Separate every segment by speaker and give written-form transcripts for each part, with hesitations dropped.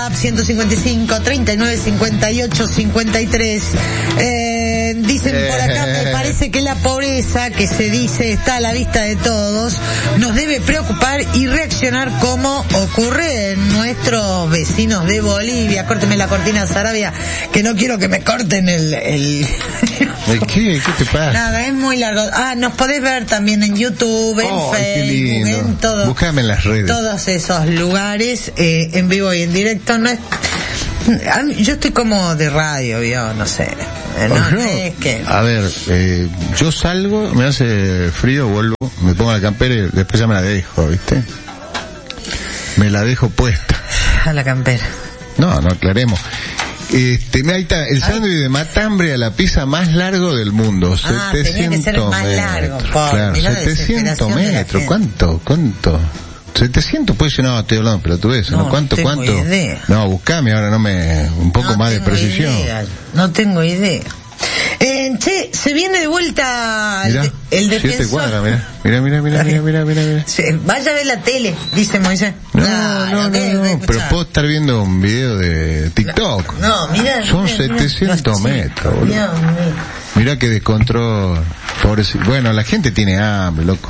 Speaker 1: 155 39 58 53. Dicen por acá, me parece que la pobreza que se dice está a la vista de todos nos debe preocupar y reaccionar como ocurre en nuestros vecinos de Bolivia. Córteme la cortina, Sarabia, que no quiero que me corten el...
Speaker 2: ¿Qué te pasa?
Speaker 1: Nada, es muy largo. Nos podés ver también en YouTube, en Facebook, en todo.
Speaker 2: Búscame en las redes.
Speaker 1: Todos esos lugares, en vivo y en directo. No es... Yo estoy como de radio, yo no sé. Es que...
Speaker 2: A ver, yo salgo, me hace frío, vuelvo, me pongo la campera y después ya me la dejo, ¿viste? Me la dejo puesta.
Speaker 1: A la campera.
Speaker 2: No aclaremos. Ahí está, el sándwich de matambre a la pizza más largo del mundo. 700
Speaker 1: tenía que ser el más largo,
Speaker 2: claro, 700 metros. ¿Cuánto? 700 puede ser, no, estoy hablando pelotudez, ¿no? ¿Cuánto?
Speaker 1: Idea.
Speaker 2: No, buscame ahora, un poco más de precisión.
Speaker 1: No tengo idea. Che, se viene de vuelta el defensor.
Speaker 2: 7 cuadras, mira.
Speaker 1: Sí, vaya a ver la tele, dice Moisés.
Speaker 2: No, pero puedo estar viendo un video de TikTok.
Speaker 1: No, mira.
Speaker 2: Son 700 metros, boludo. Mira que descontrol. Pobrecito. Bueno, la gente tiene hambre, loco.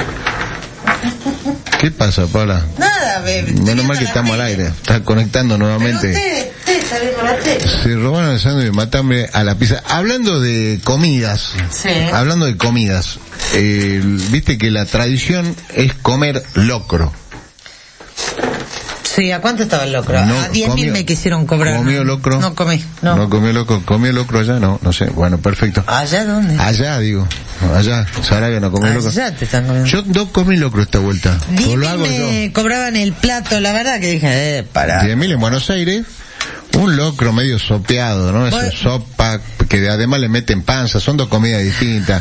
Speaker 2: ¿Qué pasa, Paula?
Speaker 1: Nada, bebé.
Speaker 2: Menos mal que estamos al aire. Está conectando nuevamente.
Speaker 1: Pero usted sabe la tele.
Speaker 2: Se robaron el sándwich de matambre a la pizza. Hablando de comidas.
Speaker 1: Sí.
Speaker 2: Viste que la tradición es comer locro.
Speaker 1: Sí, ¿a cuánto estaba el locro? A 10.000 me quisieron cobrar.
Speaker 2: ¿Comió locro?
Speaker 1: No comí,
Speaker 2: no comió locro. ¿Comió locro allá? No sé. Bueno, perfecto.
Speaker 1: ¿Allá dónde?
Speaker 2: Allá, digo. Allá. Sarabia no comió locro.
Speaker 1: Allá te están comiendo.
Speaker 2: Yo no comí locro esta vuelta.
Speaker 1: 10.000 me cobraban el plato, la verdad que dije, para.
Speaker 2: 10.000 en Buenos Aires. Un locro medio sopeado, ¿no? Esa sopa que además le meten panza. Son dos comidas distintas.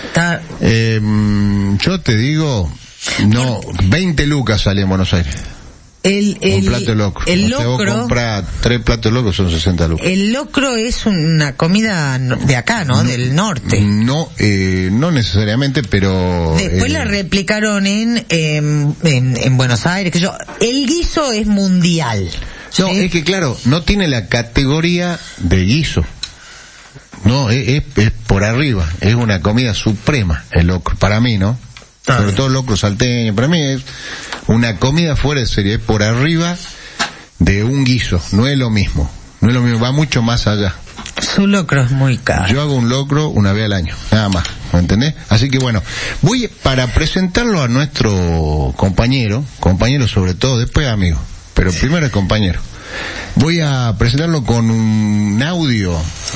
Speaker 2: Yo te digo, 20 lucas sale en Buenos Aires. Un plato de locro.
Speaker 1: El
Speaker 2: locro. Vos compras 3 platos de locro, son 60 lucas. El
Speaker 1: locro es una comida de acá, ¿no? Del norte.
Speaker 2: No necesariamente, pero...
Speaker 1: Después la replicaron en Buenos Aires, el guiso es mundial.
Speaker 2: No,
Speaker 1: ¿sí?
Speaker 2: Es que claro, no tiene la categoría de guiso. No, es por arriba. Es una comida suprema el locro, para mí, ¿no? Sobre todo el locro salteño, para mí es una comida fuera de serie, es por arriba de un guiso, no es lo mismo, va mucho más allá.
Speaker 1: Su locro es muy caro.
Speaker 2: Yo hago un locro una vez al año, nada más, ¿me entendés? Así que bueno, voy para presentarlo a nuestro compañero sobre todo, después amigo, pero primero es compañero. Voy a presentarlo con un audio.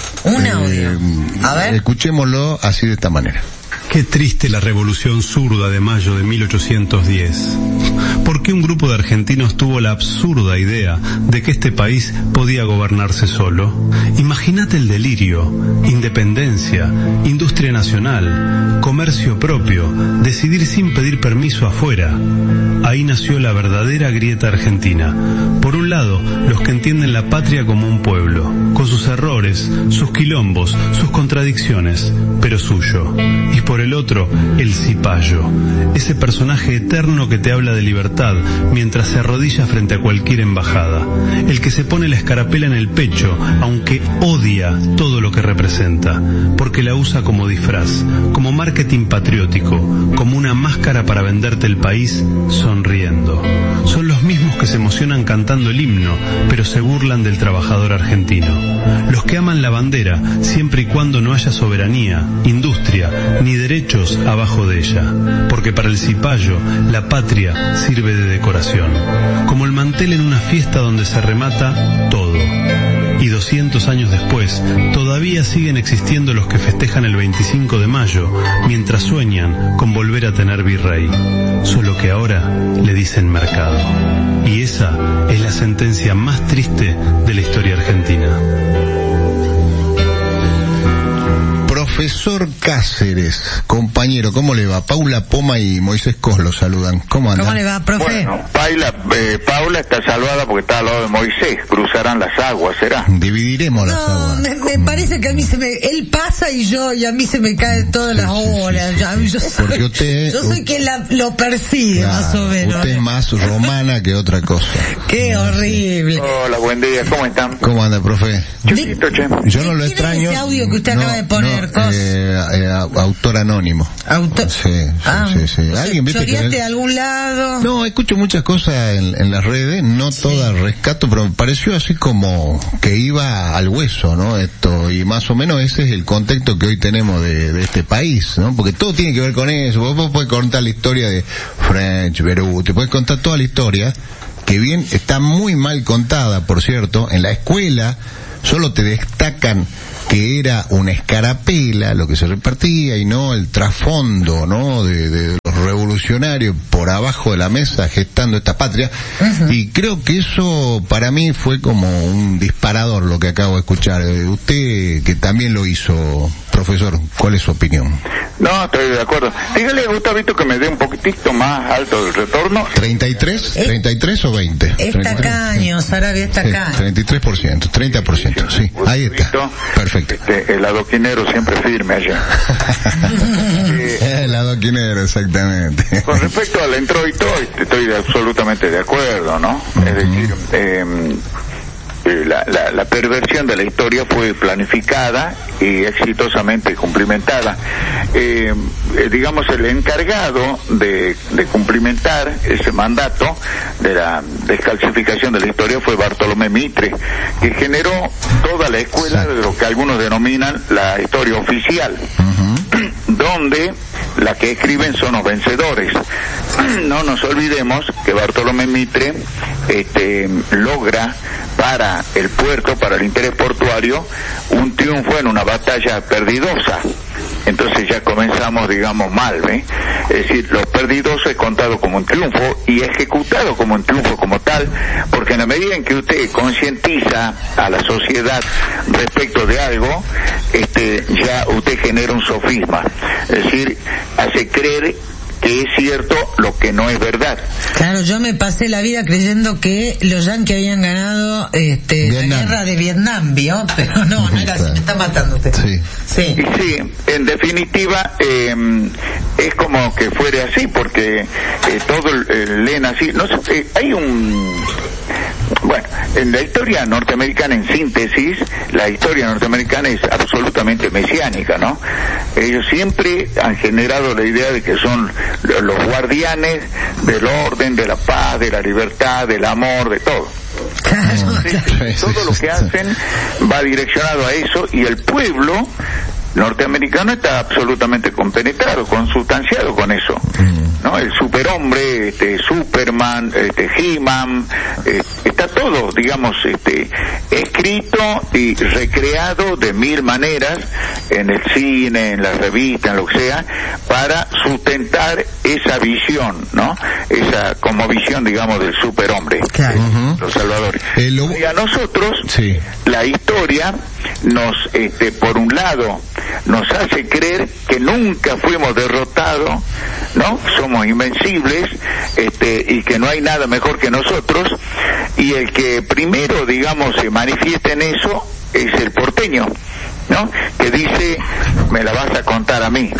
Speaker 2: A ver. Escuchémoslo así de esta manera.
Speaker 3: Qué triste la revolución zurda de mayo de 1810. ¿Por qué un grupo de argentinos tuvo la absurda idea de que este país podía gobernarse solo? Imagínate el delirio, independencia, industria nacional, comercio propio, decidir sin pedir permiso afuera. Ahí nació la verdadera grieta argentina. Por un lado, los que entienden la patria como un pueblo, con sus errores, sus quilombos, sus contradicciones, pero suyo. Y por el otro, el cipayo, ese personaje eterno que te habla de libertad mientras se arrodilla frente a cualquier embajada, el que se pone la escarapela en el pecho, aunque odia todo lo que representa, porque la usa como disfraz, como marketing patriótico, como una máscara para venderte el país sonriendo. Son los mismos que se emocionan cantando el himno, pero se burlan del trabajador argentino. Los que aman la bandera, siempre y cuando no haya soberanía, industria, ni derechos abajo de ella, porque para el cipayo la patria sirve de decoración, como el mantel en una fiesta donde se remata todo. Y 200 años después, todavía siguen existiendo los que festejan el 25 de mayo, mientras sueñan con volver a tener virrey, solo que ahora le dicen mercado. Y esa es la sentencia más triste de la historia argentina.
Speaker 2: Profesor Cáceres, compañero, ¿cómo le va? Paula Poma y Moisés Cos lo saludan. ¿Cómo anda?
Speaker 1: ¿Cómo le va, profe?
Speaker 4: Bueno, Paula está salvada porque está al lado de Moisés. Cruzarán las aguas, ¿será?
Speaker 2: Dividiremos las aguas.
Speaker 1: Me parece que a mí él pasa y a mí se me caen todas las horas. Yo soy quien lo persigue, claro, más o menos.
Speaker 2: Usted es más romana que otra cosa.
Speaker 1: Qué horrible.
Speaker 4: Hola, buen día, ¿cómo están?
Speaker 2: ¿Cómo anda, profe?
Speaker 4: Chiquito, che.
Speaker 2: Yo no lo extraño.
Speaker 1: Ese audio que usted acaba de poner,
Speaker 2: autor anónimo. Sí. ¿Alguien viste que
Speaker 1: de algún lado?
Speaker 2: No, escucho muchas cosas en las redes, no todas rescato, pero me pareció así como que iba al hueso, ¿no? Esto, y más o menos ese es el contexto que hoy tenemos de este país, ¿no? Porque todo tiene que ver con eso. Vos podés contar la historia de French, Berú, te podés contar toda la historia, que bien, está muy mal contada, por cierto. En la escuela solo te destacan que era una escarapela lo que se repartía y no el trasfondo, ¿no? De los revolucionarios por abajo de la mesa gestando esta patria. Uh-huh. Y creo que eso para mí fue como un disparador lo que acabo de escuchar. Usted que también lo hizo, profesor, ¿cuál es su opinión?
Speaker 4: No, estoy de acuerdo. Dígale a Gustavito que me dé un poquitito más alto el retorno.
Speaker 2: ¿33 o 20?
Speaker 1: Es tacaño, Sarabia, es tacaño.
Speaker 2: 33%, 30%, sí. Ahí está. Perfecto.
Speaker 4: El adoquinero siempre firme allá.
Speaker 2: El adoquinero, exactamente.
Speaker 4: Con respecto al introito, estoy absolutamente de acuerdo, ¿no? Uh-huh. Es decir, la perversión de la historia fue planificada y exitosamente cumplimentada. Digamos, el encargado de cumplimentar ese mandato de la descalcificación de la historia fue Bartolomé Mitre, que generó toda la escuela de lo que algunos denominan la historia oficial, uh-huh, donde la que escriben son los vencedores. No nos olvidemos que Bartolomé Mitre logra para el puerto, para el interés portuario, un triunfo en una batalla perdidosa. Entonces ya comenzamos, digamos, mal, ¿eh? Es decir, lo perdidoso es contado como un triunfo y ejecutado como un triunfo como tal, porque en la medida en que usted concientiza a la sociedad respecto de algo, ya usted genera un sofisma. Es decir, hace creer que es cierto lo que no es verdad.
Speaker 1: Claro, yo me pasé la vida creyendo que los yanquis habían ganado la guerra de Vietnam, ¿vio? Pero no era así, me está matando usted. Sí.
Speaker 4: Y sí, en definitiva, es como que fuera así, porque todo leen así. No sé, hay bueno, en la historia norteamericana, en síntesis, la historia norteamericana es absolutamente mesiánica, ¿no? Ellos siempre han generado la idea de que son los guardianes del orden, de la paz, de la libertad, del amor, de todo. Entonces, todo lo que hacen va direccionado a eso, y el pueblo norteamericano está absolutamente compenetrado, consustanciado con eso, ¿no? El superhombre, Superman, He-Man, está todo, digamos, escrito y recreado de mil maneras en el cine, en las revistas, en lo que sea, para sustentar esa visión, ¿no? Esa como visión, digamos, del superhombre, los salvadores. Y a nosotros, la historia nos, por un lado, nos hace creer que nunca fuimos derrotados, ¿no? Somos invencibles, y que no hay nada mejor que nosotros, y el que primero, digamos, se manifiesta en eso es el porteño, ¿no? Que dice, me la vas a contar a mí.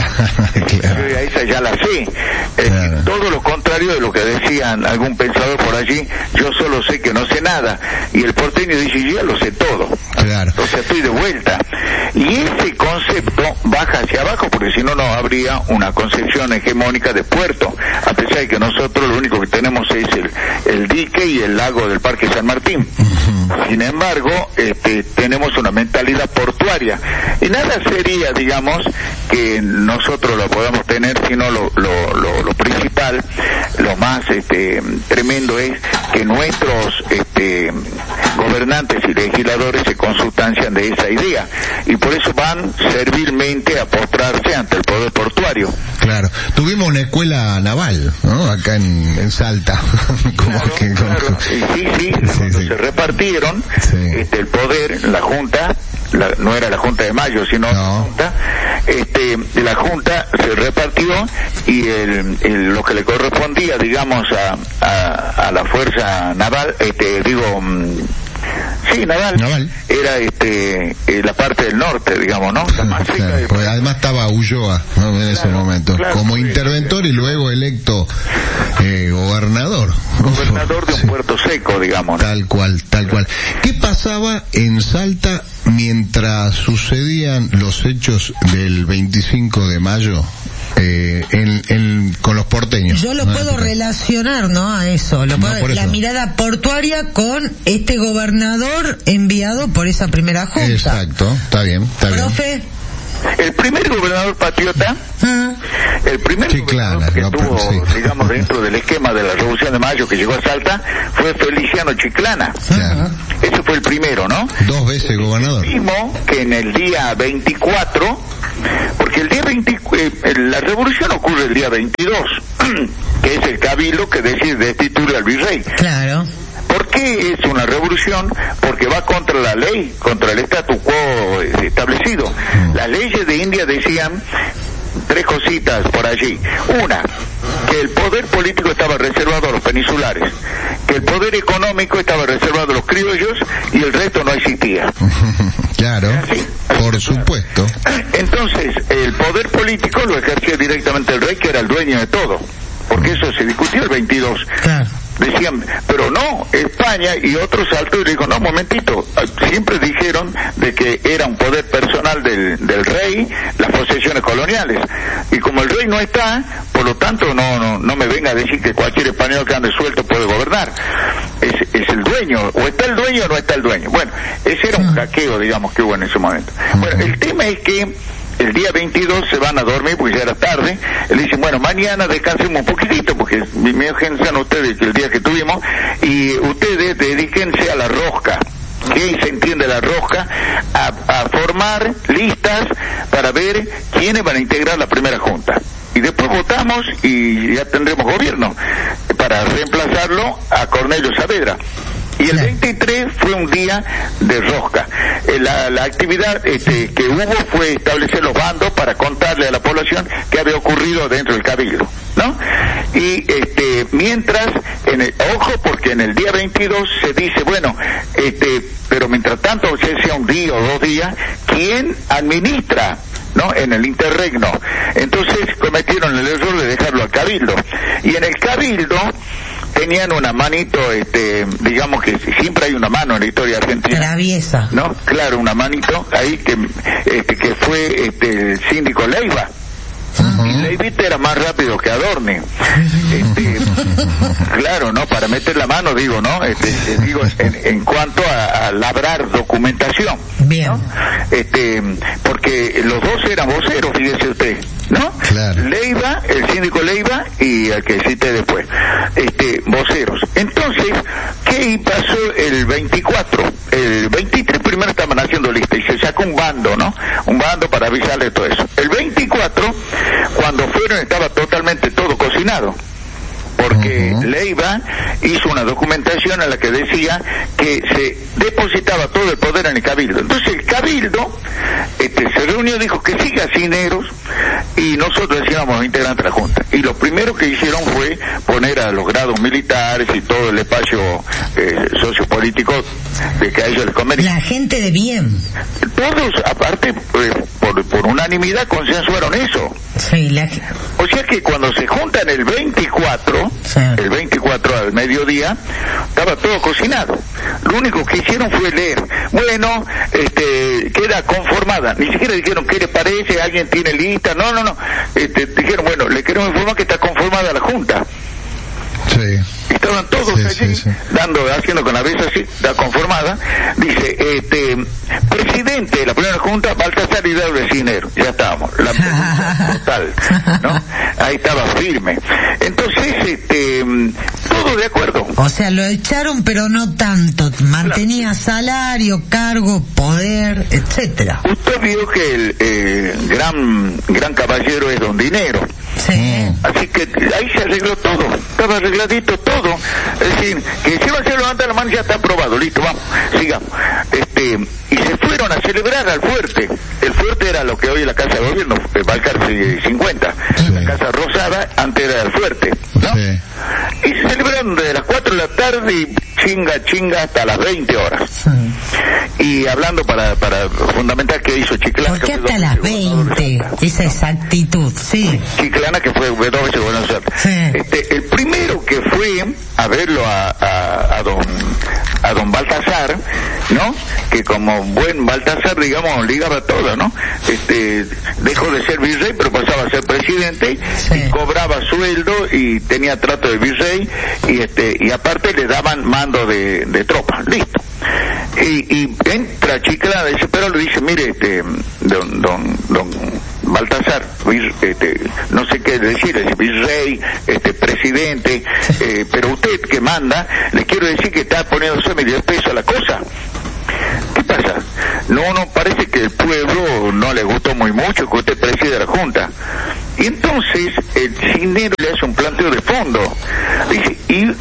Speaker 4: Claro. Yo esa ya la sé. Claro. Todo lo contrario de lo que decían algún pensador por allí, yo solo sé que no sé nada. Y el porteño dice, yo ya lo sé todo.
Speaker 2: Claro.
Speaker 4: O sea, estoy de vuelta. Y ese concepto baja hacia abajo, porque si no, no habría una concepción hegemónica de puerto, a pesar de que nosotros lo único que tenemos es el dique y el lago del Parque San Martín. Sin embargo, tenemos una mentalidad portuaria, y nada sería, digamos, que nosotros lo podamos tener, sino lo principal, lo más tremendo es que nuestros gobernantes y legisladores se consustancian de esa idea, y por eso van servilmente a postrarse ante el poder portuario.
Speaker 2: Claro, tuvimos una escuela naval, ¿no? Acá en Salta.
Speaker 4: Claro. Sí. Se repartieron el poder, la Junta, no era la Junta de Mayo, sino la Junta se repartió y lo que le correspondía, digamos, a la fuerza naval, naval, era la parte del norte, digamos, ¿no? La más rica
Speaker 2: pues además estaba Ulloa, ¿no? En ese momento, como interventor y luego electo gobernador
Speaker 4: de un puerto seco, digamos, ¿no?
Speaker 2: Tal cual. ¿Qué pasaba en Salta mientras sucedían los hechos del 25 de mayo? Con los porteños.
Speaker 1: Yo lo puedo relacionar, ¿no? A eso. La mirada portuaria con este gobernador enviado por esa primera junta.
Speaker 2: Exacto, está bien.
Speaker 1: Profe.
Speaker 4: El primer gobernador patriota, el primer gobernador que estuvo, digamos, dentro del esquema de la Revolución de Mayo que llegó a Salta, fue Feliciano Chiclana. Ese fue el primero, ¿no?
Speaker 2: 2 veces gobernador.
Speaker 4: Mismo que en el día 24, porque el día la revolución ocurre el día 22, que es el cabildo que decide destituir al virrey.
Speaker 1: Claro.
Speaker 4: ¿Por qué es una revolución? Porque va contra la ley, contra el statu quo establecido. Las leyes de India decían 3 cositas por allí. Una, que el poder político estaba reservado a los peninsulares, que el poder económico estaba reservado a los criollos y el resto no existía.
Speaker 2: Claro, por supuesto.
Speaker 4: Entonces, el poder político lo ejercía directamente el rey, que era el dueño de todo, porque eso se discutió el 22.
Speaker 1: Claro.
Speaker 4: Decían, pero no, España y otros saltó y dijo, no, momentito, siempre dijeron de que era un poder personal del rey, las posesiones coloniales, y como el rey no está, por lo tanto no me venga a decir que cualquier español que ande suelto puede gobernar, es el dueño, o está el dueño o no está el dueño. Bueno, ese era un hackeo, digamos, que hubo en ese momento. Bueno, el tema es que el día 22 se van a dormir porque ya era tarde. Le dicen, bueno, mañana descansemos un poquitito porque me agensan ustedes el día que tuvimos y ustedes dedíquense a la rosca. ¿Qué se entiende la rosca? A formar listas para ver quiénes van a integrar la primera junta. Y después votamos y ya tendremos gobierno para reemplazarlo a Cornelio Saavedra. Y el 23 fue un día de rosca. La actividad que hubo fue establecer los bandos para contarle a la población qué había ocurrido dentro del cabildo, ¿no? Y mientras, ojo, porque en el día 22 se dice, bueno, pero mientras tanto, sea un día o 2 días, ¿quién administra, no, en el interregno? Entonces cometieron el error de dejarlo al cabildo. Y en el cabildo tenían una manito, digamos que siempre hay una mano en la historia argentina.
Speaker 1: Traviesa. ¿No?
Speaker 4: Claro, una manito ahí que fue el síndico Leiva. Y Leivita era más rápido que Adorni. Claro, ¿no? Para meter la mano, digo, ¿no? Digo, en cuanto a labrar documentación.
Speaker 1: Bien.
Speaker 4: ¿No? Porque los dos eran voceros, fíjese usted, ¿no?
Speaker 2: Claro.
Speaker 4: Leiva, el síndico Leiva y el que cité después, voceros. Entonces, ¿qué pasó el 24? El 23 primero estaban haciendo lista y se sacó un bando, ¿no? Un bando para avisarle todo eso. El 24, cuando fueron, estaba totalmente todo cocinado. Porque Leiva hizo una documentación en la que decía que se depositaba todo el poder en el cabildo. Entonces el cabildo se reunió, dijo que siga Cisneros y nosotros decíamos integrantes de la Junta. Y lo primero que hicieron fue poner a los grados militares y todo el espacio sociopolítico de que a ellos les convenía.
Speaker 1: La gente de bien.
Speaker 4: Todos, aparte, por unanimidad consensuaron eso.
Speaker 1: Sí,
Speaker 4: o sea que cuando se juntan el 24, el 24 al mediodía, estaba todo cocinado. Lo único que hicieron fue leer. Bueno, queda conformada. Ni siquiera dijeron qué les parece, alguien tiene lista. No. Dijeron, bueno, le queremos informar que está conformada la Junta.
Speaker 2: Sí.
Speaker 4: Estaban todos allí, haciendo con la cabeza así, la conformada. Dice, presidente de la primera junta, Baltasar Hidalgo de Cisneros. Ya estábamos, la pregunta total, ¿no? Ahí estaba firme. Entonces, todo de acuerdo.
Speaker 1: O sea, lo echaron, pero no tanto. Mantenía salario, cargo, poder, etcétera.
Speaker 4: Usted vio que el gran caballero es don Dinero.
Speaker 1: Sí.
Speaker 4: Así que ahí se arregló todo, estaba arregladito todo. Es decir, que si va a ser levantar la mano ya está aprobado, listo, vamos, sigamos. y se fueron a celebrar al fuerte. El fuerte era lo que hoy es la Casa de Gobierno, Balcarce 50. Sí. La Casa Rosada, antes era el fuerte, ¿no? Sí. Y se celebraron desde las 4 de la tarde y chinga hasta las 20 horas. Sí. Y hablando para fundamentar que hizo Chiclana.
Speaker 1: ¿Por qué hasta las 20? Esa exactitud, sí.
Speaker 4: Chiclana, que fue 2 veces gobernador. Sí. El primero que fue a verlo a don Baltasar, ¿no? Que como buen Baltasar, digamos, ligaba todo, ¿no? Dejó de ser virrey, pero pasaba a ser presidente, sí. Y cobraba sueldo y tenía trato de virrey, y aparte le daban mando de tropas, listo. Y entra Chiclana desesperado, le dice, mire, don Baltasar, no sé qué decirle, virrey, presidente, pero usted que manda, le quiero decir que está poniéndose medio peso a la cosa. ¿Qué pasa? No, parece que el pueblo no le gustó muy mucho que usted preside la Junta. Y entonces el Cisneros le hace un planteo de fondo. Dice,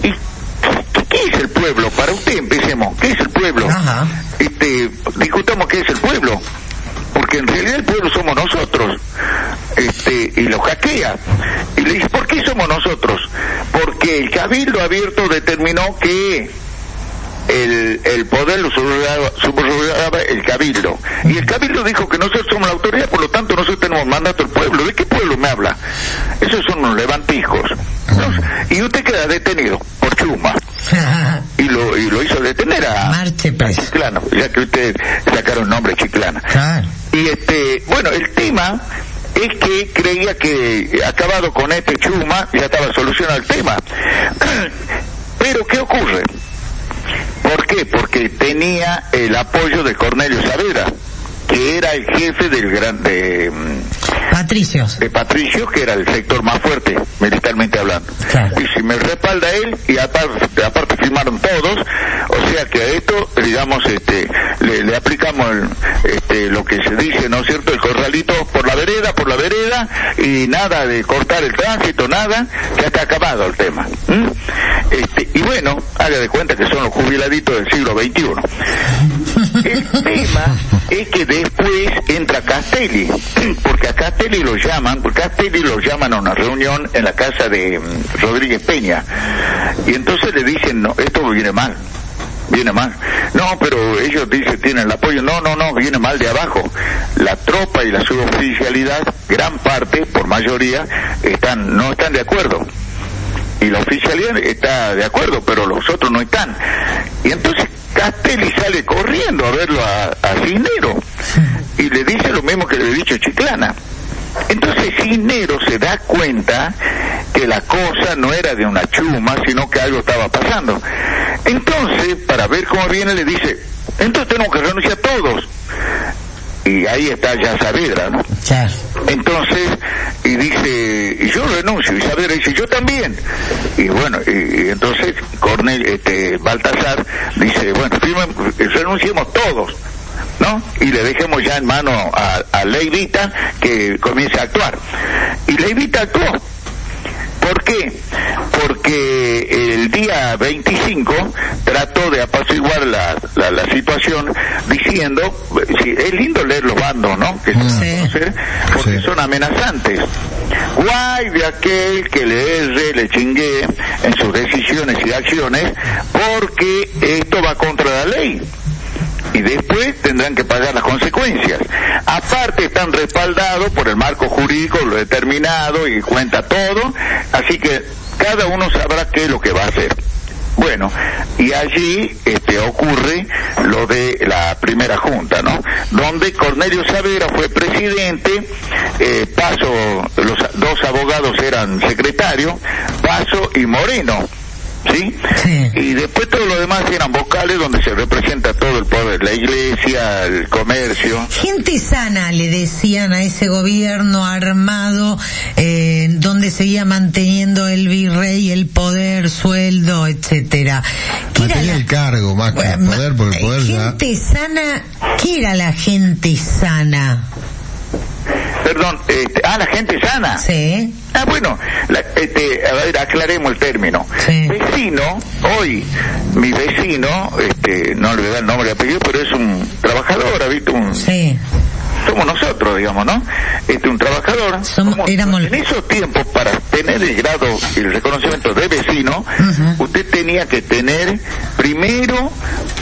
Speaker 4: ¿qué es el pueblo? Para usted empecemos, ¿qué es el pueblo? Ajá. Discutamos qué es el pueblo, porque en realidad el pueblo somos nosotros. Y lo hackea. Y le dice, ¿por qué somos nosotros? Porque el Cabildo Abierto determinó que el poder lo subrogaba el Cabildo. Y el Cabildo dijo que nosotros somos la autoridad, por lo tanto nosotros tenemos mandato del pueblo. ¿De qué pueblo me habla? Esos son unos levantijos, ¿no? Y usted queda detenido por chuma. Y lo hizo detener a Chiclana, ya que usted sacaron nombre Chiclana. Y bueno, el tema es que creía que acabado con chuma ya estaba solucionado el tema. Pero ¿qué ocurre? ¿Por qué? Porque tenía el apoyo de Cornelio Saavedra, que era el jefe de
Speaker 1: Patricios,
Speaker 4: que era el sector más fuerte militarmente hablando. Claro. Y si me respalda él, y aparte firmaron todos, o sea que a esto, digamos, le aplicamos lo que se dice, ¿no es cierto?, el corralito por la vereda, y nada de cortar el tránsito, nada, ya está acabado el tema. Y bueno, haga de cuenta que son los jubiladitos del siglo XXI. El tema es que después entra Castelli, porque a Castelli lo llaman a una reunión en la casa de Rodríguez Peña, y entonces le dicen, no, esto viene mal. No, pero ellos dicen, tienen el apoyo. No, viene mal de abajo. La tropa y la suboficialidad, gran parte, por mayoría, no están de acuerdo. Y la oficialidad está de acuerdo, pero los otros no están. Y entonces Castelli sale corriendo a verlo a Cisneros, y le dice lo mismo que le he dicho Chiclana. Entonces Cisneros se da cuenta que la cosa no era de una chuma, sino que algo estaba pasando. Entonces, para ver cómo viene, le dice, entonces tenemos que renunciar todos. Y ahí está ya Saavedra, ¿no? Sí. Entonces, y dice, y yo renuncio, y Saavedra dice, yo también. Y bueno, y entonces Baltasar dice, bueno, renunciemos todos, ¿no? Y le dejemos ya en mano a Leivita que comience a actuar. Y Leivita actuó. ¿Por qué? Porque el día 25 trató de apaciguar la situación diciendo, sí, es lindo leer los bandos, ¿no? Que se conocen, porque son amenazantes. Guay de aquel que le chingue en sus decisiones y acciones, porque esto va contra la ley. Y después tendrán que pagar las consecuencias. Aparte están respaldados por el marco jurídico, lo determinado, y cuenta todo, así que cada uno sabrá qué es lo que va a hacer. Bueno, y allí ocurre lo de la primera junta, ¿no? Donde Cornelio Saavedra fue presidente, los dos abogados eran secretarios, Paso y Moreno. ¿Sí? Sí. Y después todo lo demás eran vocales donde se representa todo el poder, la iglesia, el comercio.
Speaker 1: Gente sana, le decían a ese gobierno armado, donde seguía manteniendo el virrey el poder, sueldo, etcétera.
Speaker 2: Mantenía el cargo más que el poder, porque el poder
Speaker 1: gente sana, ¿qué era la gente sana?
Speaker 4: la gente sana.
Speaker 1: Sí.
Speaker 4: Bueno, a ver, aclaremos el término.
Speaker 1: Sí.
Speaker 4: Vecino, hoy, mi vecino, no le voy a dar el nombre y apellido, pero es un trabajador, ¿ha visto?
Speaker 1: Sí.
Speaker 4: Somos nosotros, digamos, ¿no? Un trabajador. En esos tiempos, para tener el grado y el reconocimiento de vecino, usted tenía que tener primero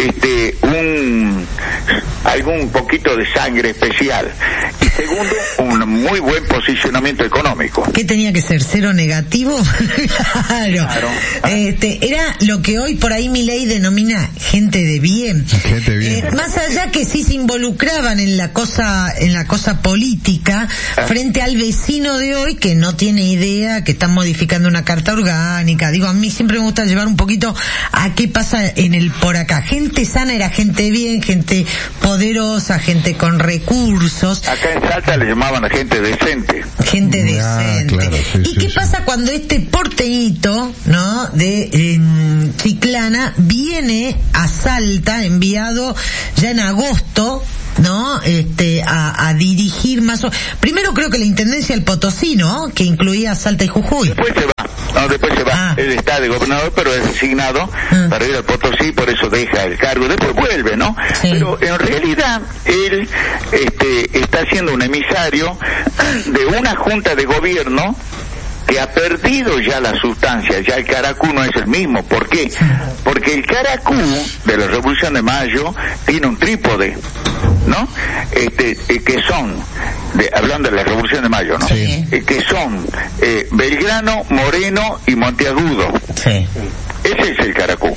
Speaker 4: algún poquito de sangre especial y segundo, un muy buen posicionamiento económico.
Speaker 1: ¿Qué tenía que ser? ¿Cero negativo? Claro. Era lo que hoy por ahí Milei denomina gente de bien.
Speaker 2: Gente bien.
Speaker 1: Más allá que sí se involucraban en la cosa política, frente al vecino de hoy que no tiene idea, que están modificando una carta orgánica. Digo, a mí siempre me gusta llevar un poquito a qué pasa en el por acá. Gente sana era gente bien, gente poderosa, gente con recursos.
Speaker 4: Acá en Salta le llamaban a gente decente.
Speaker 1: Gente decente.
Speaker 2: Claro, sí,
Speaker 1: ¿Y qué pasa cuando este porteñito, ¿no?, de Chiclana viene a Salta, enviado ya en agosto, ¿no? A dirigir más primero creo que la Intendencia del Potosí, ¿no?, que incluía Salta y Jujuy.
Speaker 4: Después se va. Él está de gobernador, pero es designado para ir al Potosí, por eso deja el cargo, después vuelve, ¿no? Sí. Pero en realidad él está siendo un emisario de una junta de gobierno que ha perdido ya la sustancia, ya el caracú no es el mismo. ¿Por qué? Porque el caracú de la Revolución de Mayo tiene un trípode, ¿no? Que son, hablando de la Revolución de Mayo, ¿no?
Speaker 1: Sí.
Speaker 4: Que son Belgrano, Moreno y Monteagudo.
Speaker 1: Sí.
Speaker 4: Ese es el caracú.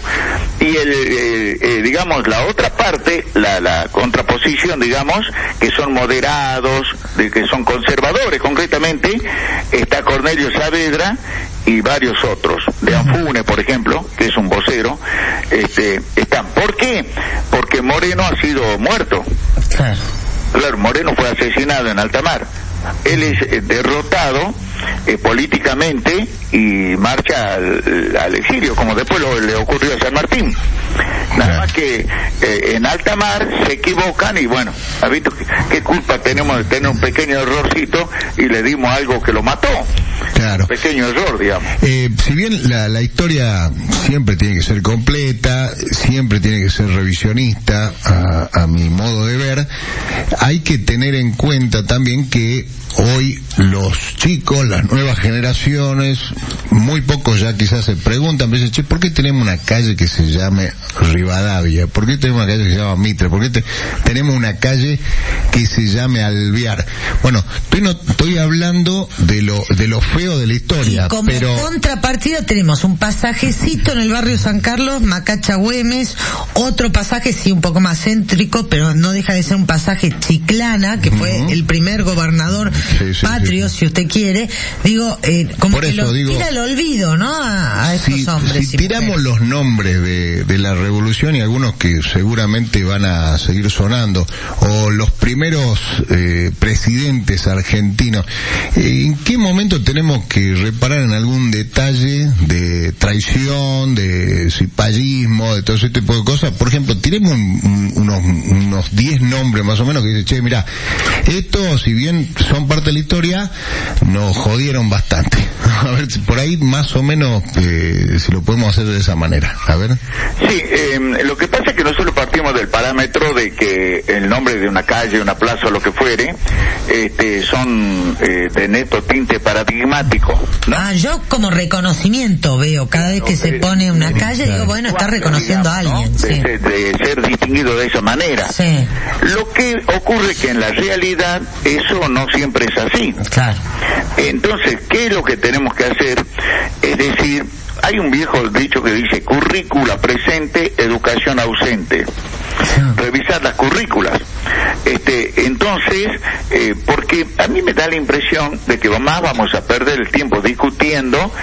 Speaker 4: Y digamos, la otra parte, la contraposición, digamos, que son moderados, que son conservadores, concretamente, está Cornelio Saavedra y varios otros. De Anfune, por ejemplo, que es un vocero, están. ¿Por qué? Porque Moreno ha sido muerto. Claro, Moreno fue asesinado en alta mar. Él es derrotado políticamente y marcha al exilio, como después le ocurrió a San Martín. Nada más que en alta mar se equivocan y bueno, ¿ha visto qué culpa tenemos de tener un pequeño errorcito y le dimos algo que lo mató?
Speaker 2: Claro.
Speaker 4: Un pequeño error, digamos.
Speaker 2: Si bien la historia siempre tiene que ser completa, siempre tiene que ser revisionista, a mi modo de ver, hay que tener en cuenta también que hoy los chicos, las nuevas generaciones, muy pocos ya quizás se preguntan, me dicen, che, ¿por qué tenemos una calle que se llame Rivadavia? ¿Por qué tenemos una calle que se llama Mitre? ¿Por qué tenemos una calle que se llame Alvear? Bueno, estoy hablando de lo feo de la historia,
Speaker 1: y como
Speaker 2: pero
Speaker 1: contrapartida tenemos un pasajecito en el barrio San Carlos, Macacha Güemes, otro pasaje sí un poco más céntrico, pero no deja de ser un pasaje Chiclana, que fue el primer gobernador patrio, si usted quiere, digo, como
Speaker 2: por
Speaker 1: que
Speaker 2: eso,
Speaker 1: tira al olvido, ¿no?, a esos hombres.
Speaker 2: Si tiramos los nombres de la revolución, y algunos que seguramente van a seguir sonando, o los primeros presidentes argentinos, ¿en qué momento tenemos que reparar en algún detalle de traición, de cipallismo, de todo ese tipo de cosas? Por ejemplo, tiremos unos 10 nombres más o menos que dice, che, mirá, esto, si bien son parte de la historia, nos jodieron bastante. A ver, por ahí más o menos si lo podemos hacer de esa manera. A ver.
Speaker 4: Sí, lo que pasa es que nosotros partimos del parámetro de que el nombre de una calle, una plaza o lo que fuere, son de neto tinte paradigmático, ¿no?
Speaker 1: Yo como reconocimiento veo, cada vez que se pone una calle, digo, bueno, está reconociendo a alguien.
Speaker 4: ¿No? De ser distinguido de esa manera.
Speaker 1: Sí.
Speaker 4: Lo que ocurre que en la realidad eso no siempre es así.
Speaker 1: Claro.
Speaker 4: Entonces, ¿qué es lo que tenemos que hacer? Es decir, hay un viejo dicho que dice currícula presente, educación ausente. Revisar las currículas. Entonces, porque a mí me da la impresión de que más vamos a perder el tiempo discutiendo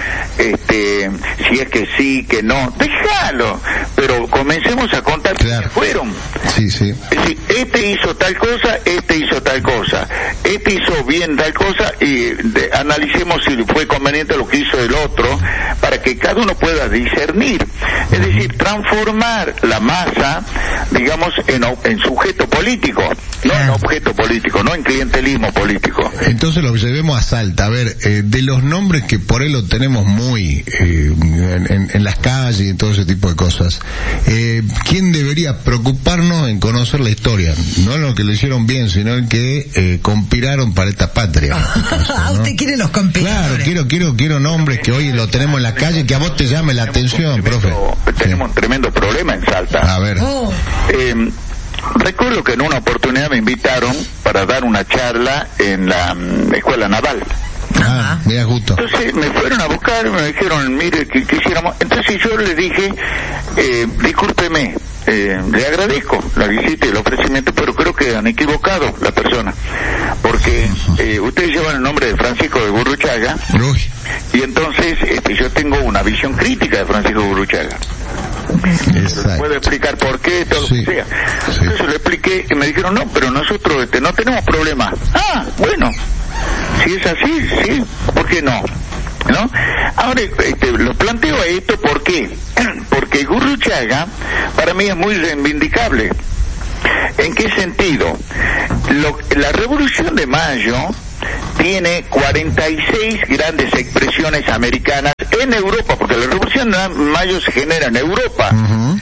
Speaker 4: si es que sí, que no. Déjalo, pero comencemos a contar qué fueron.
Speaker 2: Sí.
Speaker 4: Es decir, este hizo tal cosa, este hizo tal cosa, este hizo bien tal cosa, y analicemos si fue conveniente lo que hizo el otro, para que cada uno pueda discernir. Es decir, transformar la masa digamos, en sujeto político, no en objeto político, no en clientelismo político.
Speaker 2: Entonces lo llevemos a Salta. A ver, de los nombres que por ahí lo tenemos muy en las calles y en todo ese tipo de cosas, ¿quién debería preocuparnos en conocer la historia? No lo que lo hicieron bien, sino el que conspiraron para esta patria.
Speaker 1: ¿No? ¿Usted quiere los conspiradores?
Speaker 2: Claro, quiero nombres que hoy lo tenemos en la calle, que a vos te llame la atención, profe.
Speaker 4: Tenemos un tremendo problema en Salta.
Speaker 2: A ver.
Speaker 4: Recuerdo que en una oportunidad me invitaron para dar una charla en la Escuela Naval.
Speaker 2: Mira, justo.
Speaker 4: Entonces me fueron a buscar y me dijeron, mire, que quisiéramos. Entonces yo le dije, discúlpeme, le agradezco la visita y el ofrecimiento, pero creo que han equivocado la persona, porque ustedes llevan el nombre de Francisco de Gurruchaga.
Speaker 2: Uy.
Speaker 4: Y entonces yo tengo una visión crítica de Francisco Gurruchaga. Puedo explicar por qué, todo lo que sea. Entonces le expliqué y me dijeron, no, pero nosotros no tenemos problema. Bueno, si es así, sí, ¿por qué no? ¿No? Ahora lo planteo esto, ¿por qué? Porque Gurruchaga para mí es muy reivindicable. ¿En qué sentido? La Revolución de Mayo tiene 46 grandes expresiones americanas en Europa, porque la Revolución de Mayo se genera en Europa.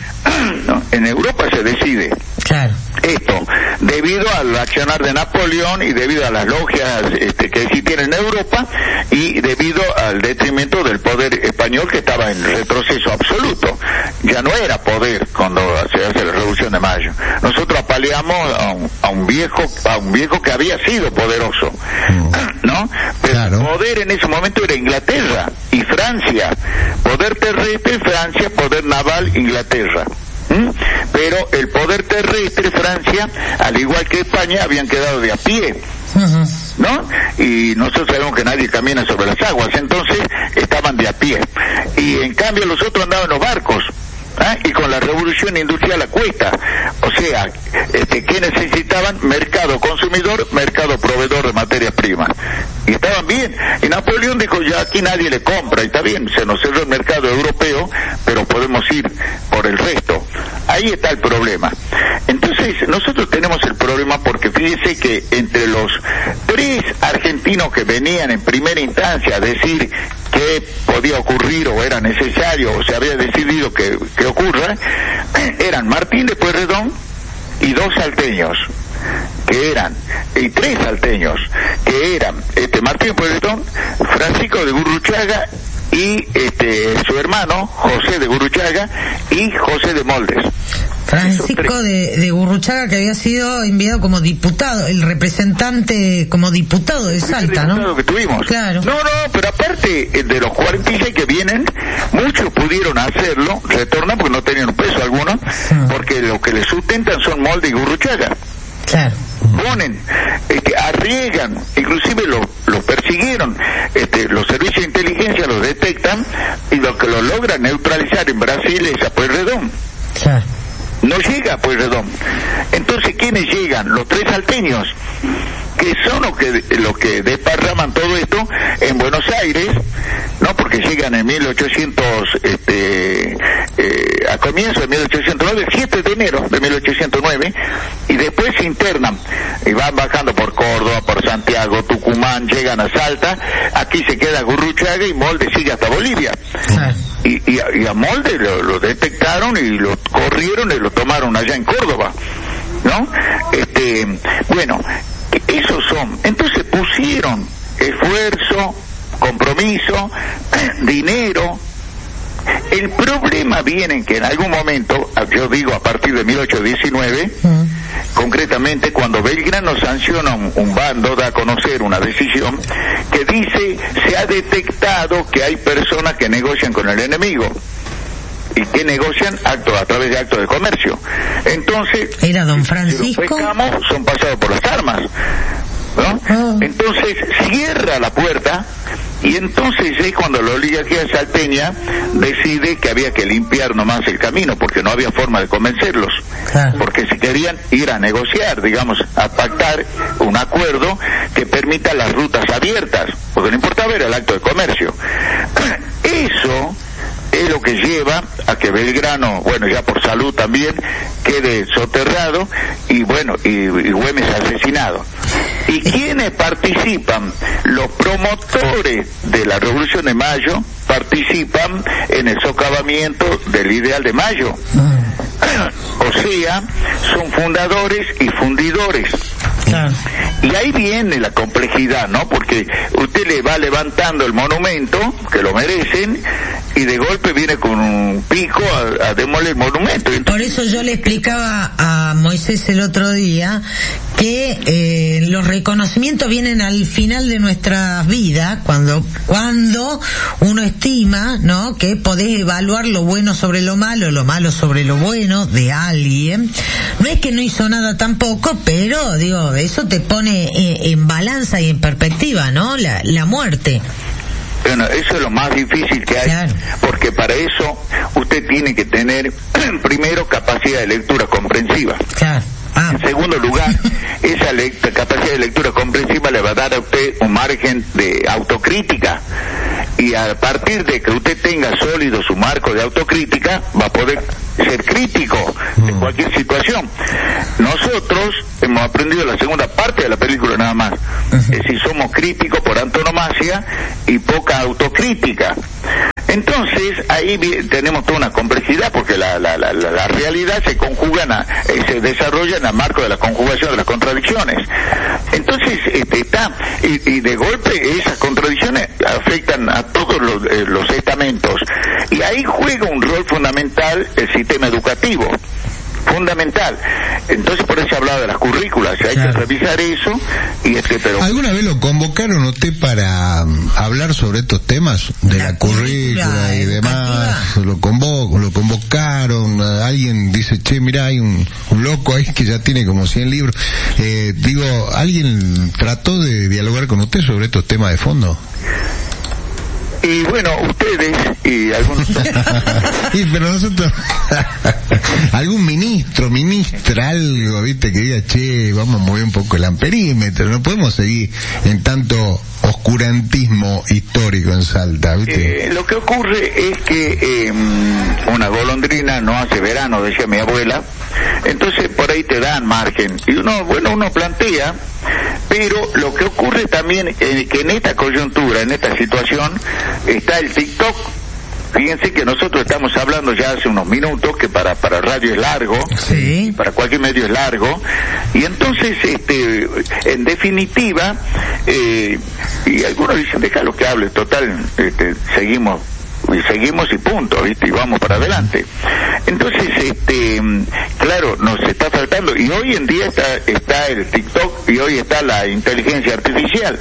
Speaker 4: No, en Europa se decide.
Speaker 1: Claro.
Speaker 4: Esto, debido al accionar de Napoleón y debido a las logias que existían en Europa y debido al detrimento del poder español, que estaba en retroceso absoluto. Ya no era poder cuando se hace la Revolución de Mayo. Nosotros apaleamos a un viejo que había sido poderoso, ¿no? Pero claro. El poder en ese momento era Inglaterra y Francia. Poder terrestre, Francia; poder naval, Inglaterra. Pero el poder terrestre, Francia, al igual que España, habían quedado de a pie, ¿no? Y nosotros sabemos que nadie camina sobre las aguas, entonces estaban de a pie. Y en cambio los otros andaban en los barcos. Y con la revolución industrial a cuesta, o sea, ¿qué necesitaban? Mercado consumidor, mercado proveedor de materias primas, y estaban bien. Y Napoleón dijo, ya aquí nadie le compra, y está bien, se nos cerró el mercado europeo, pero podemos ir por el resto. Ahí está el problema. Entonces nosotros tenemos el problema porque fíjese que entre los 3 argentinos que venían en primera instancia a decir que podía ocurrir o era necesario o se había decidido que ocurra, eran Martín de Pueyrredón y 2 salteños que eran, y 3 salteños que eran Martín de Pueyrredón, Francisco de Gurruchaga y su hermano José de Gurruchaga y José de Moldes.
Speaker 1: Francisco de Gurruchaga, que había sido enviado como diputado, el representante como diputado de Salta, ¿no?
Speaker 4: Diputado que tuvimos.
Speaker 1: Claro.
Speaker 4: No, pero aparte de los 46 que vienen, muchos pudieron hacerlo, retornan porque no tenían un peso alguno, porque lo que les sustentan son Moldes y Gurruchaga.
Speaker 1: Claro.
Speaker 4: Ponen, arriesgan, inclusive los persiguieron, los servicios de inteligencia los detectan y lo que lo logran neutralizar en Brasil es a Pueyrredón.
Speaker 1: Claro.
Speaker 4: No llega a Pueyrredón. Entonces, ¿quiénes llegan? Los 3 salteños, que son los que desparraman todo esto en Buenos Aires, ¿no? Porque llegan en 1800, a comienzo de 1809, el 7 de enero de 1809, y después se internan y van bajando por Córdoba, por Santiago, Tucumán, llegan a Salta. Aquí se queda Gurruchaga y Moldes sigue hasta Bolivia. Y a Moldes lo detectaron y lo corrieron y lo tomaron allá en Córdoba, ¿no? Bueno, esos son. Entonces pusieron esfuerzo, compromiso, dinero. El problema viene en que en algún momento, yo digo a partir de 1819, concretamente cuando Belgrano sanciona un bando, da a conocer una decisión que dice, se ha detectado que hay personas que negocian con el enemigo y que negocian a través de actos de comercio. Entonces,
Speaker 1: ¿era don Francisco?
Speaker 4: Si los pescamos, son pasados por las armas, ¿no? Entonces cierra la puerta. Y entonces es cuando la oligarquía salteña decide que había que limpiar nomás el camino, porque no había forma de convencerlos. Claro. Porque si querían ir a negociar, digamos, a pactar un acuerdo que permita las rutas abiertas, porque no importaba, era el acto de comercio. Eso es es lo que lleva a que Belgrano, bueno, ya por salud también, quede soterrado y bueno, y Güemes asesinado. ¿Y quiénes participan? Los promotores de la Revolución de Mayo participan en el socavamiento del Ideal de Mayo. O sea, son fundadores y fundidores.
Speaker 1: Claro.
Speaker 4: Y ahí viene la complejidad, ¿no? Porque usted le va levantando el monumento, que lo merecen, y de golpe viene con un pico a demoler el monumento.
Speaker 1: Por eso yo le explicaba a Moisés el otro día que los reconocimientos vienen al final de nuestra vida, cuando uno estima, ¿no?, que podés evaluar lo bueno sobre lo malo sobre lo bueno de alguien. No es que no hizo nada tampoco, pero digo, eso te pone en balanza y en perspectiva, ¿no?, la muerte.
Speaker 4: Bueno, eso es lo más difícil que hay, claro, porque para eso usted tiene que tener primero capacidad de lectura comprensiva.
Speaker 1: Claro.
Speaker 4: En segundo lugar, esa capacidad de lectura comprensiva le va a dar a usted un margen de autocrítica, y a partir de que usted tenga sólido su marco de autocrítica, va a poder ser crítico de cualquier situación. Nosotros hemos aprendido la segunda parte de la película nada más, es decir, somos críticos por antonomasia y poca autocrítica. Entonces ahí tenemos toda una complejidad, porque la realidad se conjuga, se desarrolla en el marco de la conjugación de las contradicciones. Entonces y de golpe esas contradicciones afectan a todos los estamentos, y ahí juega un rol fundamental el sistema educativo. Fundamental. Entonces por eso hablaba de las currículas, hay que revisar eso. Y pero
Speaker 2: ¿alguna vez lo convocaron usted para hablar sobre estos temas de la currícula y demás? Lo convocaron, alguien dice, che, mira, hay un loco ahí que ya tiene como 100 libros. ¿Alguien trató de dialogar con usted sobre estos temas de fondo?
Speaker 4: Y bueno, ustedes y algunos...
Speaker 2: Sí, pero nosotros... algún ministra, algo, viste, que diga, che, vamos a mover un poco el amperímetro, no podemos seguir en tanto oscurantismo histórico en Salta, viste.
Speaker 4: Lo que ocurre es que una golondrina no hace verano, decía mi abuela, entonces por ahí te dan margen, y uno plantea, pero lo que ocurre también es que en esta coyuntura, en esta situación, está el TikTok. Fíjense que nosotros estamos hablando ya hace unos minutos, que para radio es largo,
Speaker 1: sí,
Speaker 4: para cualquier medio es largo, y entonces en definitiva, y algunos dicen, déjalo que hable, total, seguimos y punto, ¿viste? Y vamos para adelante. Entonces, claro, nos está faltando, y hoy en día está el TikTok, y hoy está la inteligencia artificial.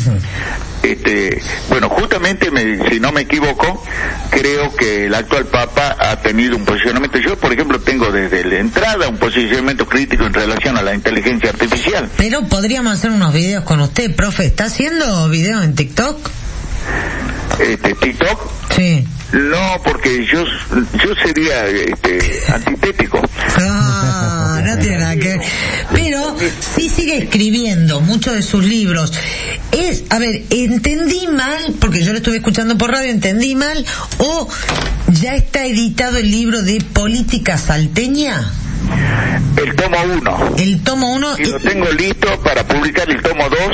Speaker 4: Bueno, justamente, si no me equivoco, creo que el actual Papa ha tenido un posicionamiento. Yo, por ejemplo, tengo desde la entrada un posicionamiento crítico en relación a la inteligencia artificial.
Speaker 1: Pero podríamos hacer unos videos con usted, profe. ¿Está haciendo videos en TikTok?
Speaker 4: ¿TikTok?
Speaker 1: Sí.
Speaker 4: No, porque yo sería antitético.
Speaker 1: No tiene nada que ver. Pero sí sigue escribiendo muchos de sus libros. ¿Entendí mal? Porque yo lo estuve escuchando por radio, ¿entendí mal? ¿O ya está editado el libro de política salteña?
Speaker 4: El tomo 1.
Speaker 1: El tomo 1.
Speaker 4: Y lo tengo listo para publicar el tomo 2,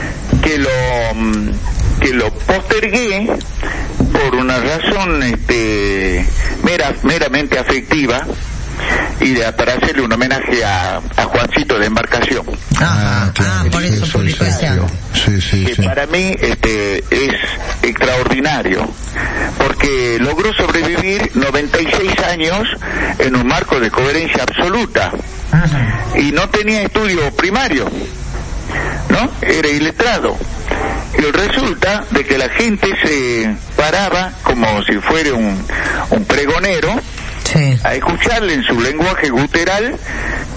Speaker 4: que lo postergué por una razón meramente afectiva, y para hacerle un homenaje a Juancito de Embarcación.
Speaker 1: Claro, por eso publicó ese año.
Speaker 2: Sí.
Speaker 4: Para mí es extraordinario, porque logró sobrevivir 96 años en un marco de coherencia absoluta. Y no tenía estudio primario, ¿no? Era iletrado. Y resulta de que la gente se paraba como si fuera un pregonero, sí, a escucharle en su lenguaje gutural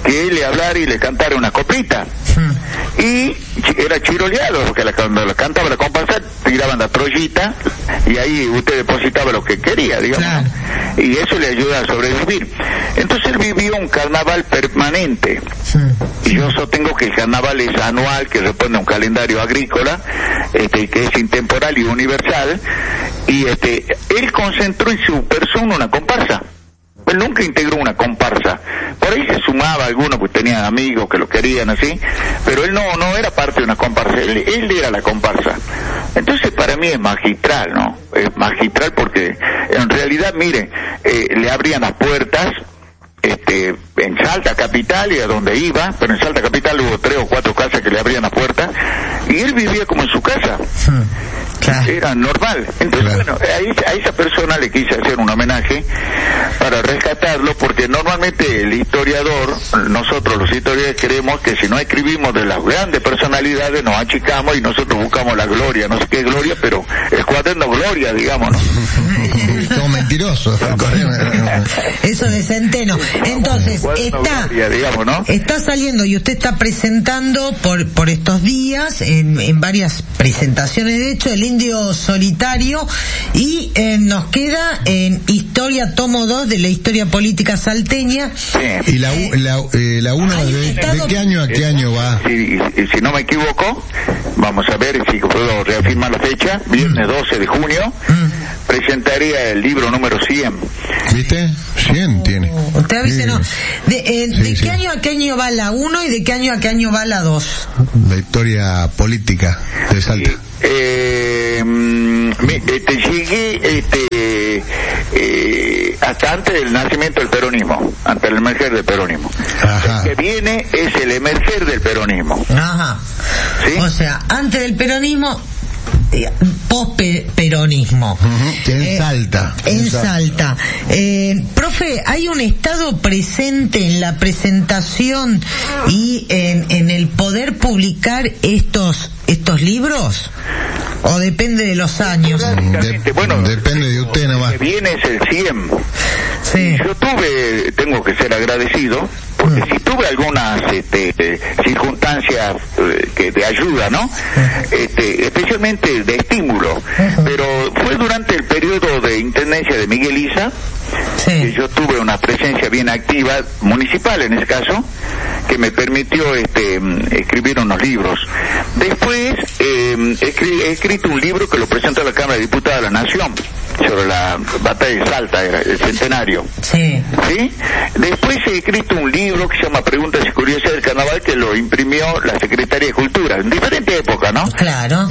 Speaker 4: que le hablara y le cantara una coplita. Y era chiroleado, porque cuando la cantaba la comparsa tiraban la trollita y ahí usted depositaba lo que quería, digamos,
Speaker 1: claro.
Speaker 4: Y eso le ayuda a sobrevivir. Entonces él vivió un carnaval permanente, y yo sostengo que el carnaval es anual, que responde a un calendario agrícola, que es intemporal y universal, y él concentró en su persona una comparsa. Él nunca integró una comparsa. Por ahí se sumaba alguno, pues tenía amigos que lo querían así, pero él no era parte de una comparsa, él era la comparsa. Entonces para mí es magistral, ¿no? Es magistral porque en realidad, mire, le abrían las puertas en Salta capital y a donde iba, pero en Salta capital hubo 3 o 4 casas que le abrían las puertas y él vivía como en su casa. Claro. Era normal. Entonces, claro. Bueno, a esa persona le quise hacer un homenaje para rescatarlo, porque normalmente el historiador, nosotros los historiadores creemos que si no escribimos de las grandes personalidades nos achicamos y nosotros buscamos la gloria, no sé qué gloria, pero el cuaderno gloria, digamos, ¿no?
Speaker 2: Todo mentiroso.
Speaker 1: Eso de Centeno. Entonces,
Speaker 4: gloria, digamos, ¿no?
Speaker 1: Está saliendo y usted está presentando por estos días en varias presentaciones, de hecho, el Indio Solitario, y nos queda en Historia tomo 2 de la historia política salteña.
Speaker 4: Sí.
Speaker 2: Y la 1 de qué año a qué año va.
Speaker 4: Si no me equivoco, vamos a ver si puedo reafirmar la fecha, viernes 12 de junio, presentaría el libro número 100.
Speaker 2: ¿Viste? 100 tiene.
Speaker 1: Usted avísenos. ¿De qué año a qué año va la 1 y de qué año a qué año va la 2?
Speaker 2: La historia política de Salta.
Speaker 4: Llegué hasta antes del nacimiento del peronismo, antes del emerger del peronismo.
Speaker 2: Ajá.
Speaker 4: El que viene es el emerger del peronismo.
Speaker 1: Ajá.
Speaker 4: ¿Sí?
Speaker 1: O sea, antes del peronismo, post-peronismo.
Speaker 2: En Salta.
Speaker 1: En Salta. Profe, ¿hay un estado presente en la presentación y en el poder publicar estos libros? ¿O depende de los años?
Speaker 4: Bueno,
Speaker 2: depende de usted nomás.
Speaker 4: El que viene es el 100.
Speaker 1: Sí.
Speaker 4: Yo tengo que ser agradecido, porque si tuve algunas circunstancias que de ayuda, ¿no? Especialmente de estímulo, pero fue durante el periodo de intendencia de Miguel Isa, que yo tuve una presencia bien activa, municipal en ese caso, que me permitió escribir unos libros. Después he escrito un libro que lo presentó a la Cámara de Diputados de la Nación, sobre la batalla de Salta, era el centenario. Sí. ¿Sí? Después he escrito un libro que se llama Preguntas y Curiosidades del Carnaval, que lo imprimió la Secretaría de Cultura, en diferentes épocas, ¿no?
Speaker 1: Claro.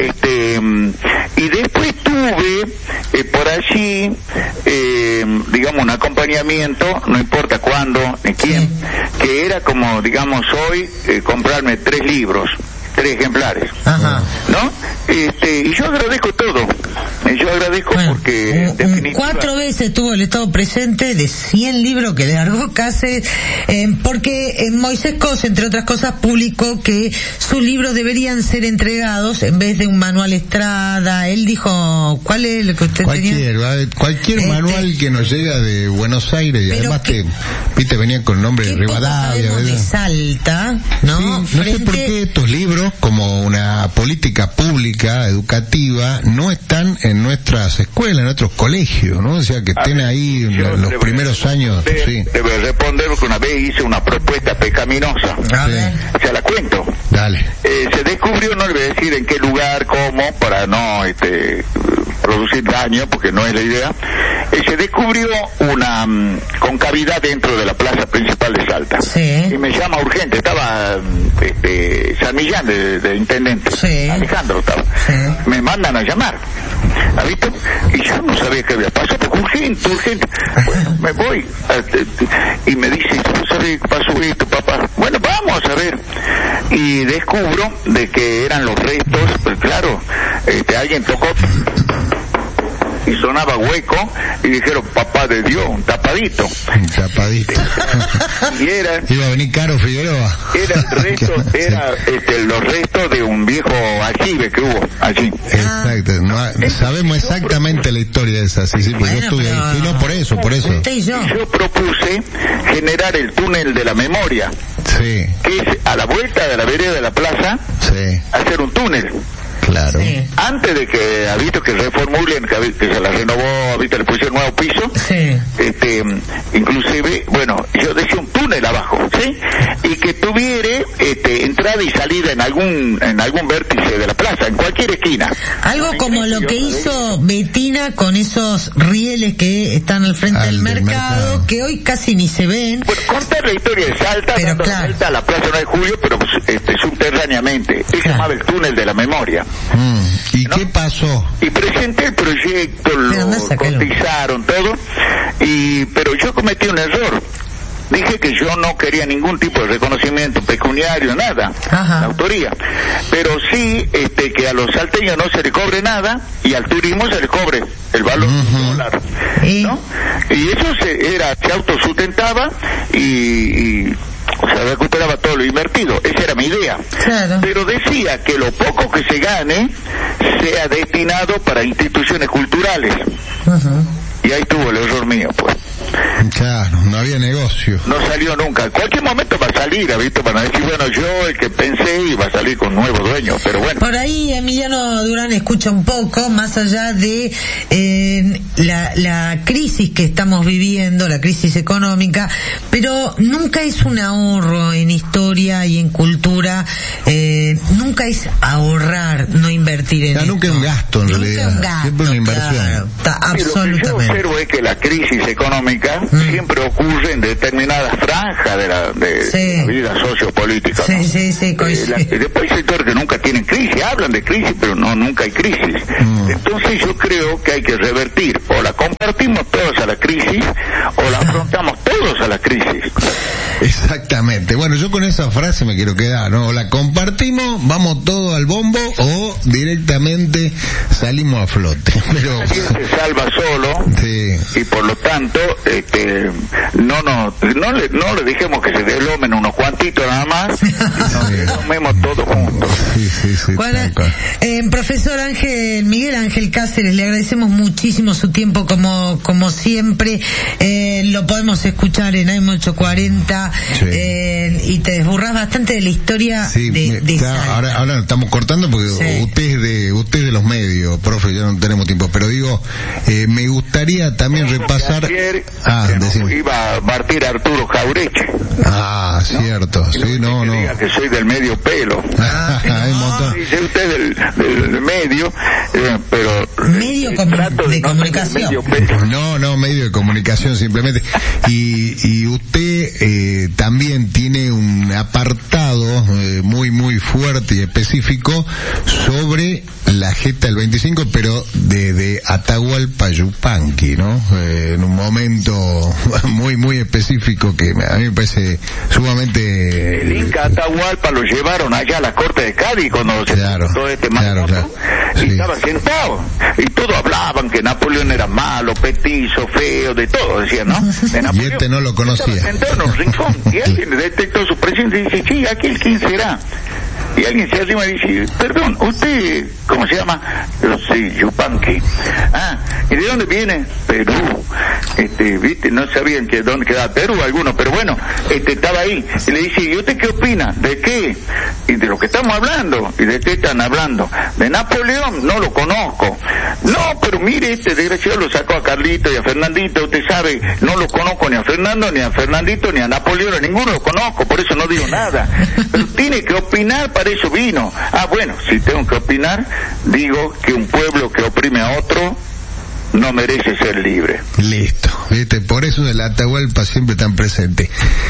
Speaker 4: Y después tuve por allí, digamos, un acompañamiento, no importa cuándo ni quién, que era como, digamos, hoy, comprarme 3 libros. 3 ejemplares. Ajá. ¿No? Y yo agradezco todo. Yo agradezco, bueno, porque
Speaker 1: 4 veces tuvo el Estado presente de 100 libros que largó casi, porque Moisés Cos, entre otras cosas, publicó que sus libros deberían ser entregados en vez de un manual Estrada. Él dijo, ¿cuál es lo que usted tenía?
Speaker 2: Cualquier manual que nos llega de Buenos Aires, y además que, viste, venía con nombre de Rivadavia,
Speaker 1: de Salta, ¿no?
Speaker 2: Sí, no sé por qué estos libros, como una política pública, educativa, no están en nuestras escuelas, en nuestros colegios, ¿no? O sea, que estén ahí los primeros años. Sí.
Speaker 4: Debo responder porque una vez hice una propuesta pecaminosa. Se la cuento.
Speaker 2: Dale.
Speaker 4: Se descubrió, no le voy a decir en qué lugar, cómo, para no producir daño, porque no es la idea. Se descubrió una concavidad dentro de la plaza principal de Salta. Sí. Y me llama urgente, estaba San Millán de intendente. Sí. Alejandro estaba. Sí. Me mandan a llamar. ¿Ha visto? Y yo no sabía qué había pasado, porque urgente. Bueno, me voy. Y me dice, ¿tú sabes qué pasó esto, papá? Bueno, vamos a ver. Y descubro de que eran los restos, pues claro, alguien tocó y sonaba hueco, y dijeron, papá de Dios, un tapadito.
Speaker 2: Un tapadito.
Speaker 4: Y era...
Speaker 2: Iba a venir Caro Figueroa.
Speaker 4: Era el resto, los restos de un viejo aljibe que hubo allí.
Speaker 2: Exacto, sabemos exactamente la historia de esa, sí, pues yo estuve ahí. Sí, no, por eso.
Speaker 1: Yo
Speaker 4: propuse generar el túnel de la memoria.
Speaker 2: Sí.
Speaker 4: Que es a la vuelta de la vereda de la plaza,
Speaker 2: sí,
Speaker 4: hacer un túnel.
Speaker 2: Claro.
Speaker 1: Sí.
Speaker 4: Antes de que ha visto que reformulen, que se la renovó, viste, le pusieron nuevo piso.
Speaker 1: Sí.
Speaker 4: Inclusive, bueno, yo decía un túnel abajo, ¿sí? Y que tuviera entrada y salida en algún vértice de la plaza, en cualquier esquina.
Speaker 1: Algo como lo que hizo Betina con esos rieles que están al frente del mercado, que hoy casi ni se ven.
Speaker 4: Bueno, contar la historia de Salta, dando la vuelta a la Plaza 9 de Julio, pero subterráneamente. Se llamaba el túnel de la memoria.
Speaker 2: ¿Y qué pasó?
Speaker 4: Y presenté el proyecto, lo cotizaron todo, pero yo cometí un error. Dije que yo no quería ningún tipo de reconocimiento pecuniario, nada, la autoría, pero sí que a los salteños no se le cobre nada y al turismo se le cobre el valor del dólar, ¿no? Y eso se autosustentaba y se recuperaba todo lo invertido. Esa era mi idea. Claro. Pero decía que lo poco que se gane sea destinado para instituciones culturales. Y ahí tuvo el error mío, pues.
Speaker 2: Claro, no había negocio.
Speaker 4: No salió nunca. En cualquier momento va a salir, ¿viste? Para decir, bueno, yo el que pensé iba a salir con nuevo dueño, pero bueno.
Speaker 1: Por ahí Emiliano Durán escucha un poco, más allá de la crisis que estamos viviendo, la crisis económica, pero nunca es un ahorro en historia y en cultura, nunca es ahorrar, no invertir en
Speaker 2: nunca es un gasto, en realidad. Siempre una inversión.
Speaker 1: Claro, absolutamente.
Speaker 4: Lo que yo observo es que la crisis económica siempre ocurre en determinadas franjas de la vida sociopolítica, ¿no?
Speaker 1: Sí.
Speaker 4: Después hay sectores que nunca tienen crisis, hablan de crisis, pero nunca hay crisis. Entonces yo creo que hay que revertir, o la compartimos todos a la crisis, o la afrontamos todos a la crisis.
Speaker 2: Exactamente. Bueno, yo con esa frase me quiero quedar, ¿no? O la compartimos, vamos todos al bombo, o directamente salimos a flote. Pero
Speaker 4: nadie se salva solo, y por lo tanto no le dejemos que se deslomen unos cuantitos nada más, y nos deslomemos todos juntos.
Speaker 1: Bueno, profesor Miguel Ángel Cáceres, le agradecemos muchísimo su tiempo como siempre. Lo podemos escuchar en AM840, y te desburras bastante de la historia de Salta.
Speaker 2: Ahora estamos cortando porque usted es de los medios, profe, ya no tenemos tiempo, pero digo, me gustaría también repasar.
Speaker 4: Iba a partir Arturo Jaureche.
Speaker 2: Cierto, sí, no.
Speaker 4: Diga que soy del medio pelo.
Speaker 2: Hay un montón.
Speaker 4: Dice usted del medio, pero
Speaker 1: medio de comunicación.
Speaker 2: No, medio de comunicación simplemente. Y usted también tiene un apartado muy muy fuerte y específico sobre la gesta del 25, pero de Atahualpa Yupanqui, ¿no? En un momento muy muy específico que a mí me parece sumamente...
Speaker 4: El Inca Atahualpa lo llevaron allá a la corte de Cádiz cuando se todo este mamoto, y estaba sentado, y todos hablaban que Napoleón era malo, petizo, feo, de todo decían, ¿no?
Speaker 2: Y este no lo conocía.
Speaker 4: Estaba sentado en un rincón, y alguien detectó su presencia y dice, sí, ¿aquel quién será? Y alguien se arrima y dice, perdón, ¿usted cómo se llama? Yo sí, Yupanqui. ¿Y de dónde viene? Perú. Viste, no sabían que dónde quedaba Perú algunos, pero bueno, estaba ahí. Y le dice, ¿y usted qué opina? ¿De qué? Y de lo que estamos hablando. ¿Y de qué están hablando? De Napoleón, no lo conozco. No, pero mire, este desgraciado lo sacó a Carlito y a Fernandito, usted sabe, no lo conozco ni a Fernando, ni a Fernandito, ni a Napoleón, a ninguno lo conozco, por eso no digo nada. Pero tiene que opinar, para eso vino. Bueno, si tengo que opinar, digo que un pueblo que oprime a otro no merece ser libre.
Speaker 2: Listo, ¿viste? Por eso el Atahualpa siempre tan presente.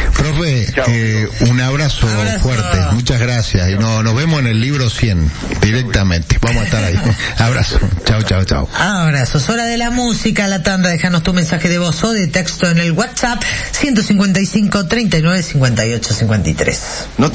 Speaker 2: Profe, un abrazo fuerte, muchas gracias. Y nos vemos en el libro 100 directamente. Vamos a estar ahí. Abrazo. Chao.
Speaker 1: Abrazos. Hora de la música, la tanda. Déjanos tu mensaje de voz o de texto en el WhatsApp 155 39 58 53.